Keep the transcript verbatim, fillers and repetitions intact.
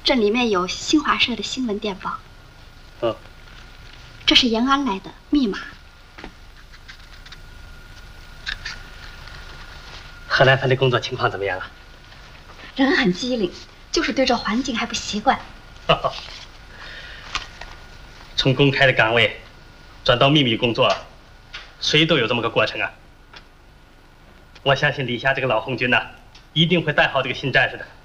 这里面有新华社的新闻电报。 哦。 这是延安来的密码。 河南藩的工作情况怎么样啊？ 人很机灵，就是对这环境还不习惯。 从公开的岗位转到秘密工作，谁都有这么个过程啊。我相信李霞这个老红军呐、啊，一定会带好这个新战士的。